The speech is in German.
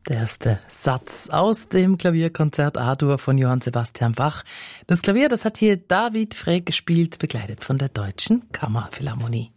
Der erste Satz aus dem Klavierkonzert A-Dur von Johann Sebastian Bach. Das Klavier, das hat hier David Frey gespielt, begleitet von der Deutschen Kammerphilharmonie.